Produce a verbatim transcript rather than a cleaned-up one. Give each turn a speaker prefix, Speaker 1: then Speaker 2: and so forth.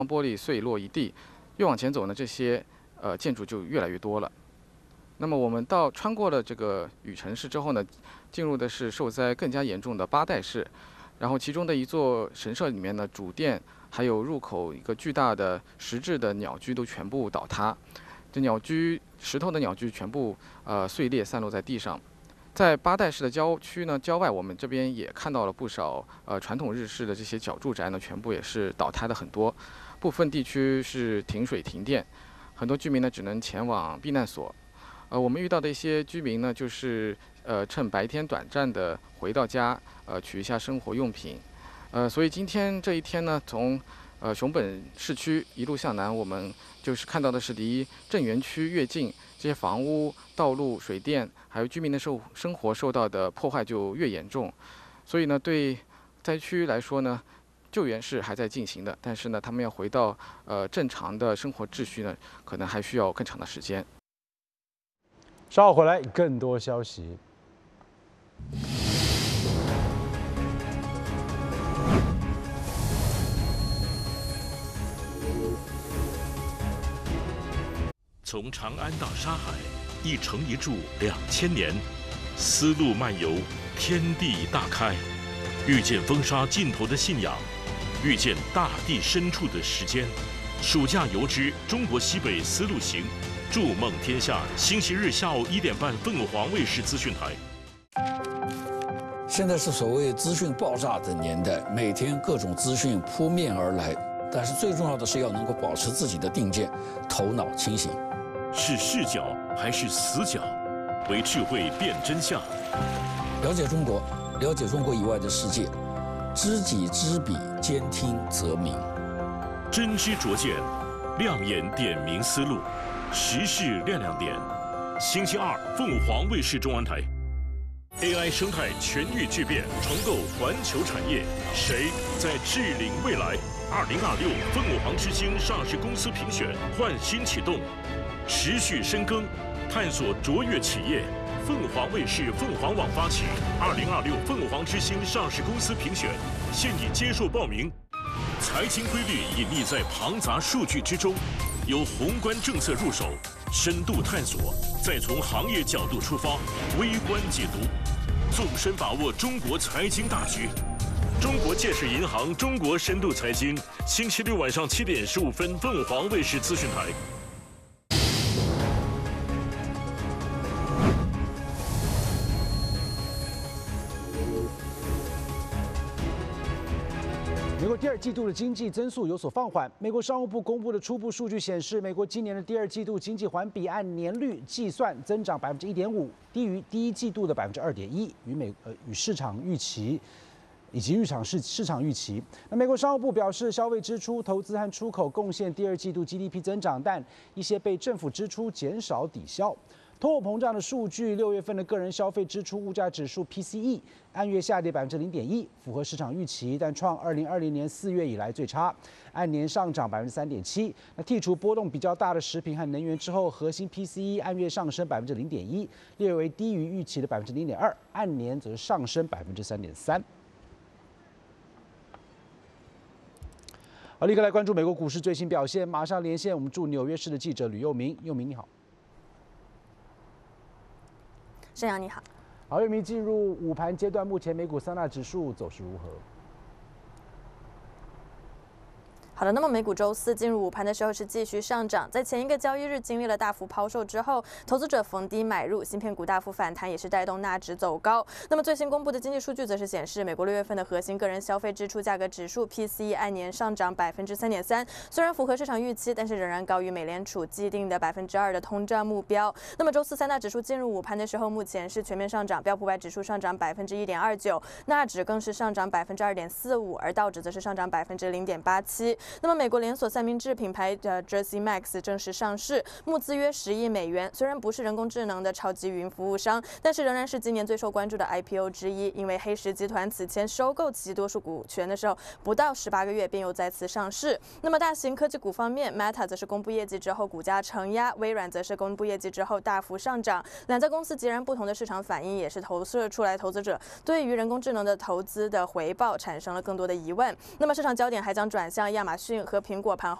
Speaker 1: 玻璃碎落一地。越往前走呢，这些呃建筑就越来越多了。那么我们到穿过了这个雨城市之后呢，进入的是受灾更加严重的八代市。然后其中的一座神社里面呢，主殿还有入口一个巨大的石质的鸟居都全部倒塌。这鸟居石头的鸟居全部呃碎裂散落在地上。在八代市的郊区呢，郊外我们这边也看到了不少呃传统日式的这些小住宅呢，全部也是倒塌的很多。部分地区是停水停电，很多居民呢只能前往避难所。呃，我们遇到的一些居民呢，就是呃趁白天短暂的回到家，呃取一下生活用品。呃，所以今天这一天呢，从呃熊本市区一路向南，我们就是看到的是离镇园区越近，这些房屋、道路、水电还有居民的受生活受到的破坏就越严重。所以呢，对灾区来说呢，救援是还在进行的，但是呢，他们要回到呃正常的生活秩序呢，可能还需要更长的时间。
Speaker 2: 稍后回来更多消息。
Speaker 3: 从长安到沙海，一城一筑两千年，丝路漫游，天地大开，遇见风沙尽头的信仰。遇见大地深处的时间，暑假游之中国西北丝路行，筑梦天下。星期日下午一点半，凤凰卫视资讯台。
Speaker 4: 现在是所谓资讯爆炸的年代，每天各种资讯扑面而来，但是最重要的是要能够保持自己的定见，头脑清醒。
Speaker 3: 是视角还是死角？为智慧辨真相。
Speaker 4: 了解中国，了解中国以外的世界。知己知彼，兼听则明。
Speaker 3: 真知灼见，亮眼点明思路，时事亮亮点。星期二，凤凰卫视中文台。A I 生态全域巨变，重构环球产业，谁在治领未来？二零二六凤凰之星上市公司评选焕新启动，持续深耕，探索卓越企业。凤凰卫视凤凰网发起二零二六凤凰之星上市公司评选，现已接受报名。财经规律隐匿在庞杂数据之中，由宏观政策入手，深度探索，再从行业角度出发，微观解读，纵深把握中国财经大局。中国建设银行中国深度财经，星期六晚上七点十五分，凤凰卫视资讯台。
Speaker 2: 美国第二季度的经济增速有所放缓。美国商务部公布的初步数据显示，美国今年的第二季度经济环比按年率计算增长百分之一点五，低于第一季度的百分之二点一，与美呃与市场预期以及市场市市场预期。那美国商务部表示，消费支出、投资和出口贡献第二季度 G D P 增长，但一些被政府支出减少抵消。通货膨胀的数据，六月份的个人消费支出物价指数 P C E 按月下跌百分之零点一，符合市场预期，但创二零二零年四月以来最差，按年上涨百分之三点七。那剔除波动比较大的食品和能源之后，核心 P C E 按月上升百分之零点一，略为低于预期的百分之零点二，按年则上升百分之三点三。好，立刻来关注美国股市最新表现，马上连线我们驻纽约市的记者吕佑明。佑明你好。
Speaker 5: 沈阳你好，
Speaker 2: 好，佑明进入午盘阶段，目前美股三大指数走势如何？
Speaker 5: 好的，那么美股周四进入午盘的时候是继续上涨，在前一个交易日经历了大幅抛售之后，投资者逢低买入，芯片股大幅反弹，也是带动纳指走高。那么最新公布的经济数据则是显示，美国六月份的核心个人消费支出价格指数 P C E 按年上涨百分之三点三，虽然符合市场预期，但是仍然高于美联储既定的百分之二的通胀目标。那么周四三大指数进入午盘的时候，目前是全面上涨，标普百指数上涨百分之一点二九，纳指更是上涨百分之二点四五，而道指则是上涨百分之零点八七。那么美国连锁三明治品牌的 Jersey Max 正式上市，募资约十亿美元。虽然不是人工智能的超级云服务商，但是仍然是今年最受关注的 I P O 之一。因为黑石集团此前收购其多数股权的时候，不到十八个月便又再次上市。那么大型科技股方面 ，Meta 则是公布业绩之后股价承压，微软则是公布业绩之后大幅上涨。两家公司截然不同的市场反应，也是投射出来投资者对于人工智能的投资的回报产生了更多的疑问。那么市场焦点还将转向亚马逊。 逊和苹果盘后